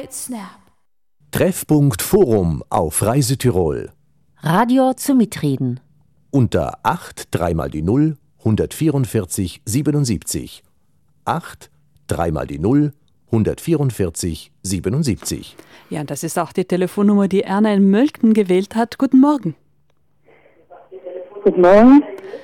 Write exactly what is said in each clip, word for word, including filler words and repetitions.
White Snap. Treffpunkt Forum auf Reisetirol. Radio zum Mitreden. Unter acht dreimal die null hundertvierundvierzig siebenundsiebzig. acht dreimal die null hundertvierundvierzig siebenundsiebzig. Ja, das ist auch die Telefonnummer, die Erna in Mölken gewählt hat. Guten Morgen. Guten Morgen.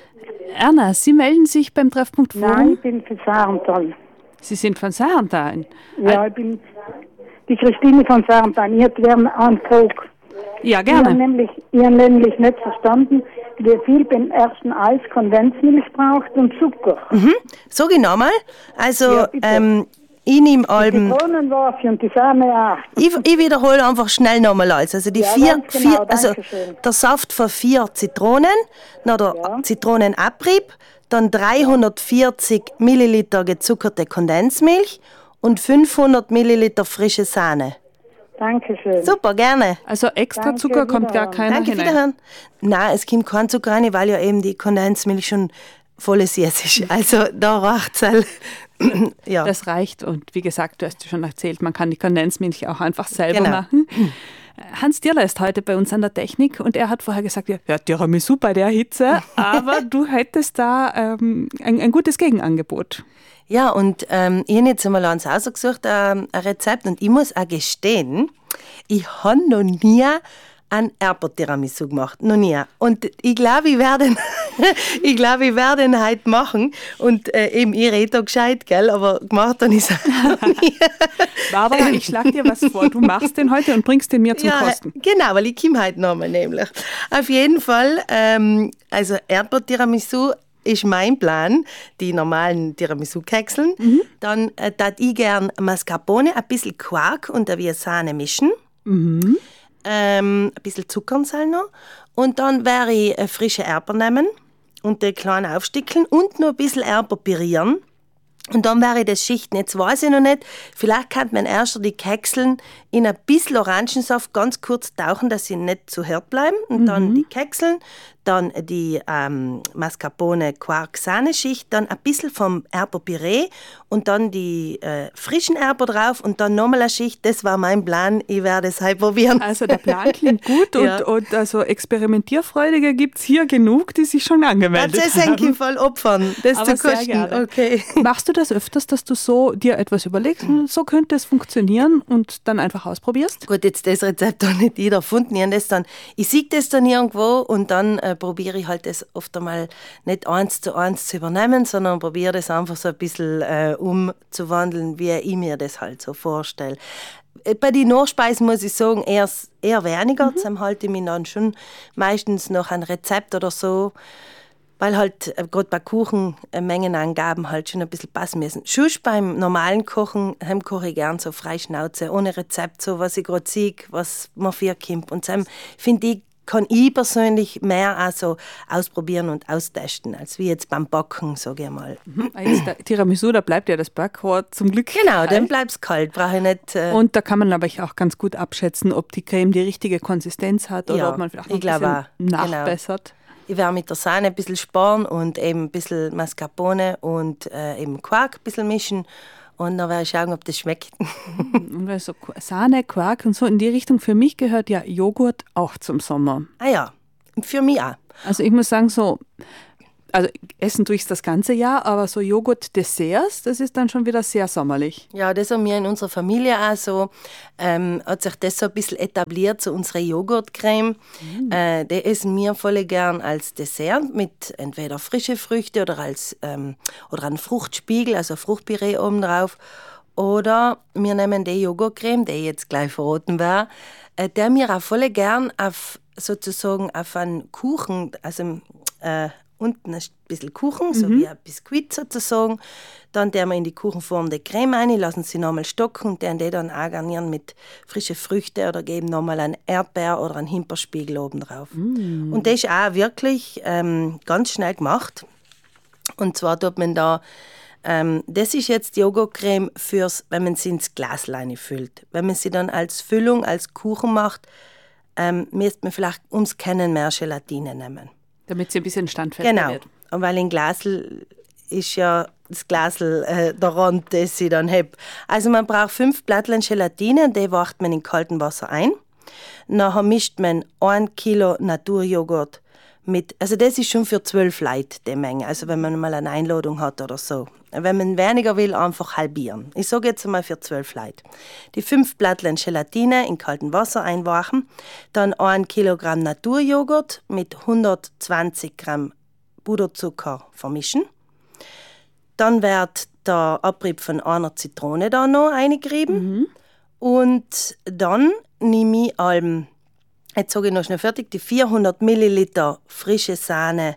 Erna, Sie melden sich beim Treffpunkt Forum? Nein, ich bin von Sarental. Sie sind von Sarental? Ja, ich bin die Christine von Sarental. Ich hätte gerne einen Krug. Ja, Ich habe gerne. nämlich, ich hab nämlich nicht verstanden, wie viel beim ersten Eis Kondensmilch braucht und Zucker. Mhm. So genau mal. Also, Ja, bitte. ähm, ich nehme Die Alben. Zitronenwaffe und die Sahne auch. Ich, ich wiederhole einfach schnell nochmal alles. Also die Ja, vier, ganz genau, vier also Dankeschön. der Saft für vier Zitronen, noch der Ja. Zitronenabrieb, dann dreihundertvierzig Milliliter gezuckerte Kondensmilch und fünfhundert Milliliter frische Sahne. Dankeschön. Super, gerne. Also extra Danke, Zucker kommt gar wiederhören. keiner Danke, hinein. wiederhören. Nein, es kommt kein Zucker rein, weil ja eben die Kondensmilch schon volles Yes ist. Also da reicht's halt. Ja. Das reicht und wie gesagt, du hast ja schon erzählt, man kann die Kondensmilch auch einfach selber Genau. machen. Hans Dierler ist heute bei uns an der Technik und er hat vorher gesagt, ja, ja Tiramisu bei der Hitze, aber du hättest da ähm, ein, ein gutes Gegenangebot. Ja, und ähm, ich habe jetzt einmal eins ausgesucht, ähm, ein Rezept, und ich muss auch gestehen, ich habe noch nie ein Erdbeer-Tiramisu gemacht, noch nie. Und ich glaube, ich werde ihn, ich glaube, ich werde ihn heute machen. Und äh, eben, ich rede da gescheit, gell, aber gemacht habe ich es noch nie. Barbara, ich schlage dir was vor. Du machst den heute und bringst den mir zum Ja, Kosten. genau, weil ich komme heute nochmal nämlich. Auf jeden Fall, ähm, also Erdbeer-Tiramisu ist mein Plan, die normalen Tiramisu-Kekseln. Mhm. Dann äh, tat ich gern Mascarpone, ein bisschen Quark und ein bisschen Sahne mischen. Mhm. Ähm, ein bisschen Zucker und Salz noch. Und dann werde ich äh, frische Erdbeeren nehmen und die klein aufstickeln und noch ein bisschen Erdbeer pürieren. Und dann werde ich das schichten. Jetzt weiß ich noch nicht, vielleicht kann man erst die Kekseln in ein bisschen Orangensaft ganz kurz tauchen, dass sie nicht zu hart bleiben. Und dann die Kekseln, dann die ähm, Mascarpone-Quark-Sahneschicht, dann ein bisschen vom Erdbeerpüree und dann die äh, frischen Erdbeer drauf und dann nochmal eine Schicht. Das war mein Plan. Ich werde es heute probieren. Also der Plan klingt gut und, Ja. und also Experimentierfreudige gibt es hier genug, die sich schon angemeldet Das ist ein haben. Fall opfern, das Aber zu sehr kosten. gerne. Okay. Machst du das öfters, dass du so dir etwas überlegst, hm, so könnte es funktionieren und dann einfach ausprobierst? Gut, jetzt das Rezept hat nicht jeder erfunden. Ich, das dann, ich sehe das dann irgendwo und dann äh, probiere ich halt das oft einmal nicht eins zu eins zu übernehmen, sondern probiere das einfach so ein bisschen äh, umzuwandeln, wie ich mir das halt so vorstelle. Äh, Bei den Nachspeisen muss ich sagen, eher, eher weniger. Mhm. Dann halte ich mich dann schon meistens noch ein Rezept oder so, weil halt äh, gerade bei Kuchen äh, Mengenangaben halt schon ein bisschen passen müssen. Schon beim normalen Kochen heim koche ich gern so frei Schnauze, ohne Rezept, so was ich gerade sehe, was mir vorkommt. Und dann finde ich, kann ich persönlich mehr auch so ausprobieren und austesten, als wie jetzt beim Backen, sage ich mal. Mhm. Jetzt der Tiramisu, da bleibt ja das Backrohr zum Glück Genau, kalt. dann bleibt es kalt, brauche ich nicht... Äh, Und da kann man, glaube ich, auch ganz gut abschätzen, ob die Creme die richtige Konsistenz hat oder Ja, ob man vielleicht noch ich ein bisschen glaube auch. Genau. nachbessert. Ich werde mit der Sahne ein bisschen sparen und eben ein bisschen Mascarpone und äh, eben Quark ein bisschen mischen. Und dann werde ich schauen, ob das schmeckt. Und weil so Sahne, Quark und so in die Richtung, für mich gehört ja Joghurt auch zum Sommer. Ah ja, für mich auch. Also ich muss sagen, so, also essen tue ich es das ganze Jahr, aber so Joghurt-Desserts, das ist dann schon wieder sehr sommerlich. Ja, das haben wir in unserer Familie auch so, ähm, hat sich das so ein bisschen etabliert, so unsere Joghurtcreme. Mm. Äh, die essen wir voll gern als Dessert mit entweder frische Früchte oder als ähm, oder einen Fruchtspiegel, also Fruchtpüree oben drauf. Oder wir nehmen die Joghurtcreme, die ich jetzt gleich verraten werde, äh, der wir auch voll gern auf sozusagen auf einen Kuchen, also äh, unten ein bisschen Kuchen, mhm. so wie ein Biskuit sozusagen. Dann tun wir in die Kuchenform die Creme rein, lassen sie nochmal stocken und die dann auch garnieren mit frischen Früchten oder geben nochmal einen Erdbeer oder einen Himbeerspiegel oben drauf. Mm. Und das ist auch wirklich ähm, ganz schnell gemacht. Und zwar tut man da, ähm, das ist jetzt die Joghurtcreme, fürs, wenn man sie ins Glas füllt. Wenn man sie dann als Füllung, als Kuchen macht, ähm, müsste man vielleicht ums Kennen mehr Gelatine nehmen. Damit sie ein bisschen standfester genau. wird. Und weil in Glasl ist ja das Glasl äh, der Rand, das ich dann habe. Also man braucht fünf Blattlen Gelatine, die wacht man in kaltem Wasser ein. Nachher mischt man ein Kilo Naturjoghurt mit, also das ist schon für zwölf Leute die Menge, also wenn man mal eine Einladung hat oder so. Wenn man weniger will, einfach halbieren. Ich sage jetzt einmal für zwölf Leute. Die fünf Blattlen Gelatine in kaltem Wasser einwachen, dann ein Kilogramm Naturjoghurt mit hundertzwanzig Gramm Puderzucker vermischen. Dann wird der Abrieb von einer Zitrone da noch eingerieben. Mhm. Und dann nehme ich allem, jetzt sage ich noch schnell fertig, die vierhundert Milliliter frische Sahne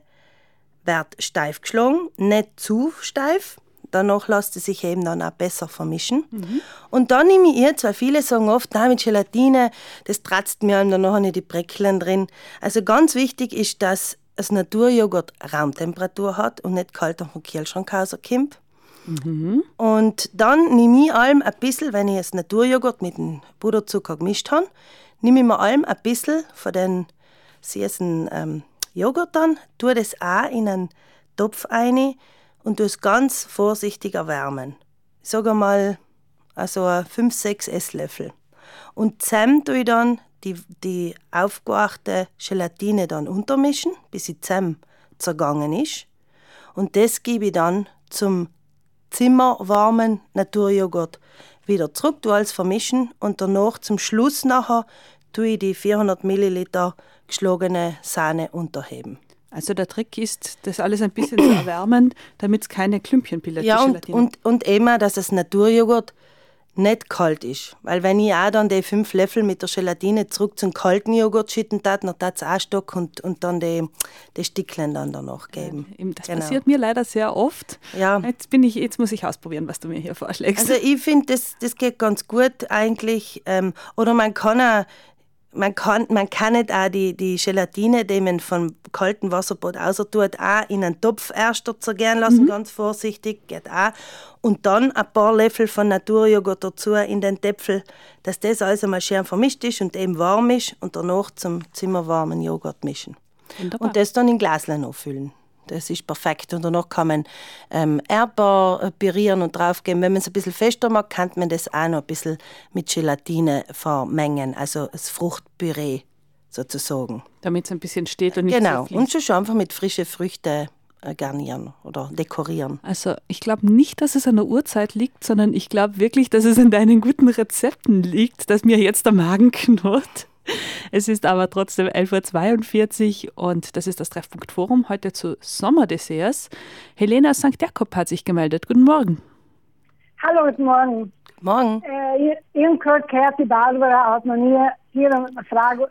wird steif geschlagen, nicht zu steif. Danach lässt es sich eben dann auch besser vermischen. Mhm. Und dann nehme ich jetzt, weil viele sagen oft, nein, mit Gelatine, das tratzt mir dann nachher nicht die Bräckchen drin. Also ganz wichtig ist, dass das Naturjoghurt Raumtemperatur hat und nicht kalt auf dem Kühlschrank rauskommt. Mhm. Und dann nehme ich allem ein bisschen, wenn ich das Naturjoghurt mit dem Puderzucker gemischt habe, nehme ich mir allem ein bisschen von den süßen ähm, Joghurt dann, tue das auch in einen Topf rein und tue es ganz vorsichtig erwärmen. Ich sage mal, also fünf, sechs Esslöffel. Und zusammen tue ich dann die, die aufgekochte Gelatine dann untermischen, bis sie zusammen zergangen ist. Und das gebe ich dann zum zimmerwarmen Naturjoghurt wieder zurück, tue alles vermischen und danach zum Schluss nachher tue ich die vierhundert Milliliter geschlagene Sahne unterheben. Also der Trick ist, das alles ein bisschen zu erwärmen, damit es keine Klümpchen bildet. Ja, und, und, und immer, dass das Naturjoghurt nicht kalt ist. Weil wenn ich auch dann die fünf Löffel mit der Gelatine zurück zum kalten Joghurt schütten tat, dann tat es auch stock und, und dann die, die Stückchen dann danach geben. Ja, das genau. passiert mir leider sehr oft. Ja. Jetzt, bin ich, jetzt muss ich ausprobieren, was du mir hier vorschlägst. Also ich finde, das, das geht ganz gut eigentlich. Ähm, oder man kann auch Man kann, man kann nicht auch die, die Gelatine, die man vom kalten Wasserbad raus tut, auch in einen Topf erst zergehen lassen, mhm. ganz vorsichtig, geht auch. Und dann ein paar Löffel von Naturjoghurt dazu in den Töpfel, dass das alles einmal schön vermischt ist und eben warm ist und danach zum zimmerwarmen Joghurt mischen. Wunderbar. Und das dann in Glaslein auffüllen. Das ist perfekt. Und danach kann man ähm, Erdbeer pürieren und draufgeben. Wenn man es ein bisschen fester mag, kann man das auch noch ein bisschen mit Gelatine vermengen. Also das Fruchtpüree sozusagen. Damit es ein bisschen steht und nicht genau. so fließt. Und schon einfach mit frischen Früchten äh, garnieren oder dekorieren. Also ich glaube nicht, dass es an der Uhrzeit liegt, sondern ich glaube wirklich, dass es an deinen guten Rezepten liegt, dass mir jetzt der Magen knurrt. Es ist aber trotzdem elf Uhr zweiundvierzig und das ist das Treffpunkt Forum heute zu Sommerdesserts. Helena aus Sankt Jakob hat sich gemeldet. Guten Morgen. Hallo, guten Morgen. Morgen. Äh, irgendwann gehört die Barbara aus mir hier eine Frage,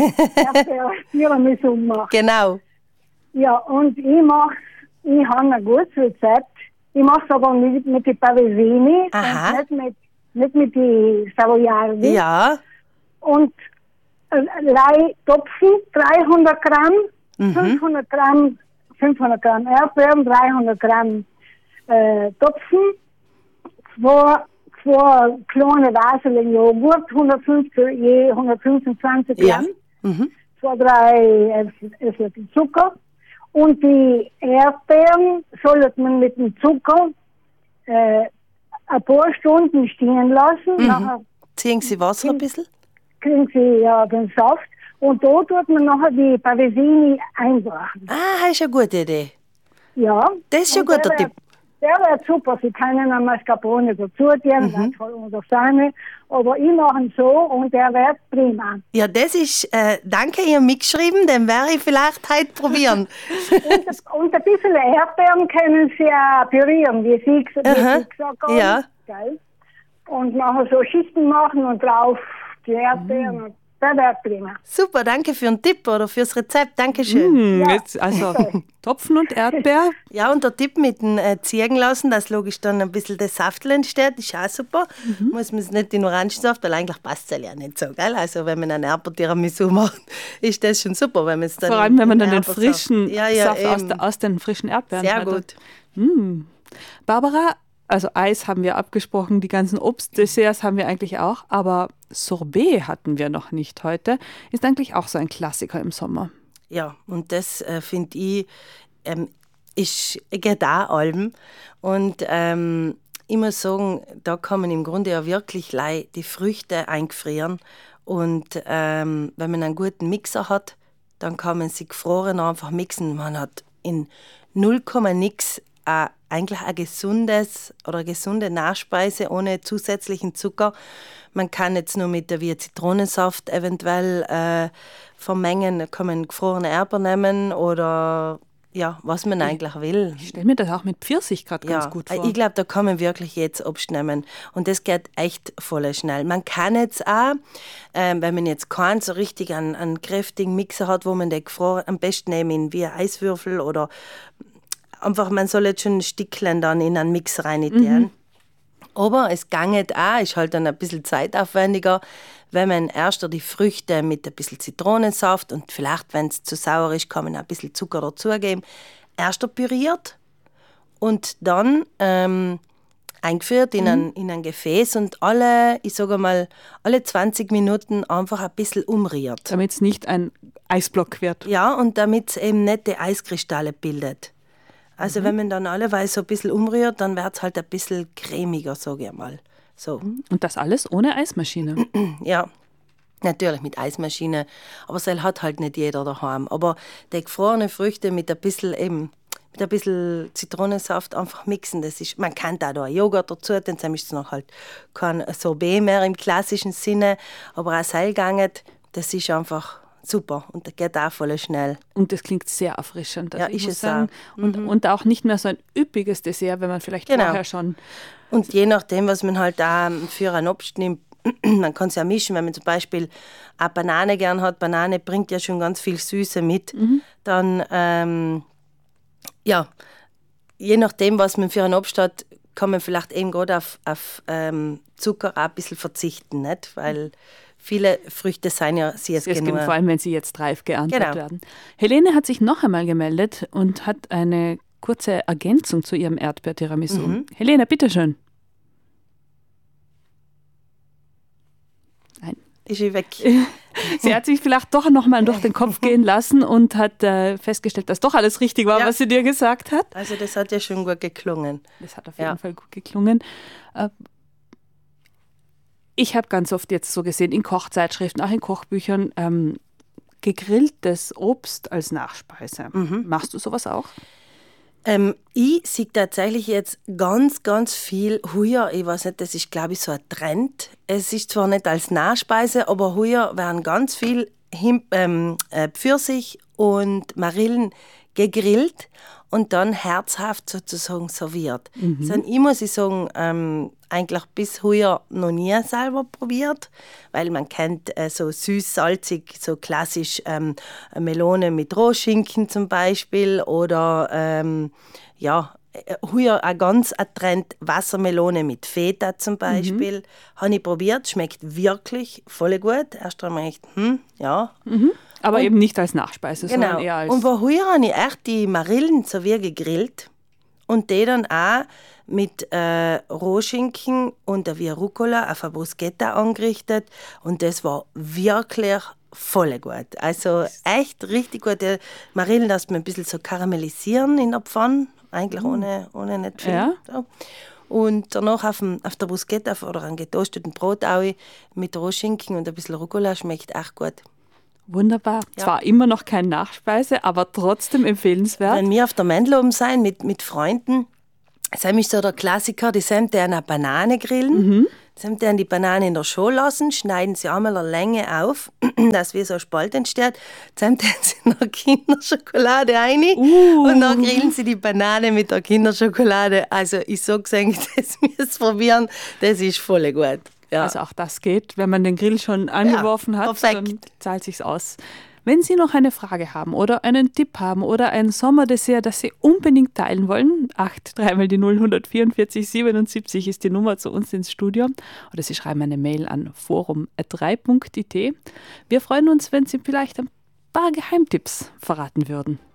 äh, Tiramisu machen. Genau. Ja, und ich mache ich habe ein gutes Rezept. Ich mache es aber mit, mit den Pavesini und nicht mit, nicht mit den Savoiardi. Ja. Und drei Topfen, dreihundert Gramm, mhm. fünfhundert Gramm, fünfhundert Gramm Erdbeeren, dreihundert Gramm äh, Topfen, zwei, zwei kleine Vasen Joghurt, hundertfünfzig, je hundertfünfundzwanzig Gramm, ja. mhm. zwei, drei Esslöffel Zucker. Und die Erdbeeren sollte man mit dem Zucker äh, ein paar Stunden stehen lassen. Mhm. Nachher ziehen Sie Wasser ein bisschen? Kriegen Sie ja den Saft. Und da tut man nachher die Pavesini einbrachen. Ah, das ist eine gute Idee. Ja. Das ist ein guter der Tipp. Wär, der wäre super. Sie können eine Mascarpone dazu tun, mhm. oder Sahne. Aber ich mache ihn so und der wird prima. Ja, das ist, äh, danke, ihr mitgeschrieben, den werde ich vielleicht heute probieren. und, und ein bisschen Erdbeeren können Sie auch pürieren, wie Sie, wie Sie gesagt haben. Ja. Geil. Und nachher so Schichten machen und drauf die Erdbeeren. Mm. Das wäre prima. Super, danke für den Tipp oder fürs Rezept. Dankeschön. Mm, ja. Jetzt also Topfen und Erdbeer. Ja, und der Tipp mit dem äh, ziehen lassen, dass logisch dann ein bisschen der Saft entsteht, ist auch super. Mhm. Muss man es nicht in Orangensaft, weil eigentlich passt es ja nicht so, gell? Also wenn man einen Erdbeer-Tiramisu macht, ist das schon super, wenn man es dann vor allem, wenn man dann den frischen ja, ja, Saft aus, der, aus den frischen Erdbeeren sehr hat. Sehr gut. Mm. Barbara, also Eis haben wir abgesprochen, die ganzen Obstdesserts haben wir eigentlich auch, aber Sorbet hatten wir noch nicht heute. Ist eigentlich auch so ein Klassiker im Sommer. Ja, und das äh, finde ich, ähm, ist, geht auch allem. Und ähm, ich muss sagen, da kann man im Grunde ja wirklich die Früchte eingefrieren. Und ähm, wenn man einen guten Mixer hat, dann kann man sie gefroren einfach mixen. Man hat in null Komma nix äh, eigentlich ein gesundes oder gesunde Nachspeise ohne zusätzlichen Zucker. Man kann jetzt nur mit der wie Zitronensaft eventuell äh, vermengen, da kann man gefrorene Erdbeeren nehmen oder ja, was man eigentlich will. Ich stelle mir das auch mit Pfirsich gerade ja, ganz gut vor. Ich glaube, da kann man wirklich jetzt Obst nehmen und das geht echt voll schnell. Man kann jetzt auch, äh, wenn man jetzt keinen so richtig einen, einen kräftigen Mixer hat, wo man den gefroren, am besten nehmen wie ein Eiswürfel oder einfach, man soll jetzt schon ein Stückchen dann in einen Mixer rein tun. Mhm. Aber es geht auch, ist halt dann ein bisschen zeitaufwendiger, wenn man erst die Früchte mit ein bisschen Zitronensaft und vielleicht, wenn es zu sauer ist, kann man ein bisschen Zucker dazugeben, erst püriert und dann ähm, eingeführt in, mhm. ein, in ein Gefäß und alle, ich sage mal, alle zwanzig Minuten einfach ein bisschen umrührt. Damit es nicht ein Eisblock wird. Ja, und damit es eben nicht die Eiskristalle bildet. Also mhm. wenn man dann alleweil so ein bisschen umrührt, dann wird es halt ein bisschen cremiger, sage ich mal. So. Und das alles ohne Eismaschine? Ja, natürlich mit Eismaschine, aber das hat halt nicht jeder daheim. Aber die gefrorenen Früchte mit ein bisschen eben, mit ein bisschen Zitronensaft einfach mixen, das ist, man kann da einen Joghurt dazu, dann ist es noch halt kein Sorbet mehr im klassischen Sinne, aber auch Seilganget, das ist einfach super und das geht auch voll schnell. Und das klingt sehr erfrischend. Also ja, ist es sagen. Auch. Und, mhm. und auch nicht mehr so ein üppiges Dessert, wenn man vielleicht genau. vorher schon... Und je nachdem, was man halt da für einen Obst nimmt, man kann es ja mischen, wenn man zum Beispiel eine Banane gern hat. Banane bringt ja schon ganz viel Süße mit. Mhm. Dann, ähm, ja, je nachdem, was man für einen Obst hat, kann man vielleicht eben gerade auf, auf ähm, Zucker auch ein bisschen verzichten, nicht? Weil viele Früchte sind ja sehr genug. Vor allem, wenn sie jetzt reif geerntet genau. werden. Helene hat sich noch einmal gemeldet und hat eine kurze Ergänzung zu ihrem Erdbeer-Tiramisu. Mhm. Helene, bitteschön. Nein. Ist sie weg. Sie hat sich vielleicht doch noch mal durch den Kopf gehen lassen und hat äh, festgestellt, dass doch alles richtig war, ja. was sie dir gesagt hat. Also das hat ja schon gut geklungen. Das hat auf jeden ja. Fall gut geklungen. Äh, Ich habe ganz oft jetzt so gesehen, in Kochzeitschriften, auch in Kochbüchern, ähm, gegrilltes Obst als Nachspeise. Mhm. Machst du sowas auch? Ähm, ich sehe tatsächlich jetzt ganz, ganz viel heuer, ich weiß nicht, das ist glaube ich so ein Trend. Es ist zwar nicht als Nachspeise, aber heuer werden ganz viel Him- ähm, äh, Pfirsich und Marillen gegrillt und dann herzhaft sozusagen serviert. Mhm. Das habe ich, muss ich sagen, ähm, eigentlich bis heuer noch nie selber probiert, weil man kennt äh, so süß-salzig, so klassisch ähm, Melone mit Rohschinken zum Beispiel oder ähm, ja, heuer ein ganz ein Trend Wassermelone mit Feta zum Beispiel. Mhm. Habe ich probiert, schmeckt wirklich voll gut. Erst einmal echt, hm, ja. Mhm. Aber und, eben nicht als Nachspeise, genau. sondern eher als... Und heuer habe ich echt die Marillen so wie gegrillt und die dann auch mit äh, Rohschinken und wie Rucola auf eine Bruschetta angerichtet und das war wirklich voll gut. Also echt richtig gut. Die Marillen lässt man ein bisschen so karamellisieren in der Pfanne, eigentlich mm. ohne, ohne nicht viel. Ja. So. Und danach auf, dem, auf der Bruschetta oder einem getoasteten Brot auch mit Rohschinken und ein bisschen Rucola, schmeckt echt gut. Wunderbar. Ja. Zwar immer noch keine Nachspeise, aber trotzdem empfehlenswert. Wenn wir auf der Mendel oben sein mit, mit Freunden, das ist so der Klassiker, die sind eine Banane grillen, mhm. die sind die Banane in der Schale lassen, schneiden sie einmal eine Länge auf, dass wie so ein Spalt entsteht, dann sie noch Kinderschokolade rein uh. und dann grillen sie die Banane mit der Kinderschokolade. Also ich sage eigentlich, das müsst ihr probieren, das ist voll gut. Ja. Also auch das geht, wenn man den Grill schon angeworfen ja, hat, perfekt. Dann zahlt sich's aus. Wenn Sie noch eine Frage haben oder einen Tipp haben oder ein Sommerdessert, das Sie unbedingt teilen wollen, acht dreimal die null eins vier vier siebenundsiebzig ist die Nummer zu uns ins Studio. Oder Sie schreiben eine Mail an forum at drei punkt i t. Wir freuen uns, wenn Sie vielleicht ein paar Geheimtipps verraten würden.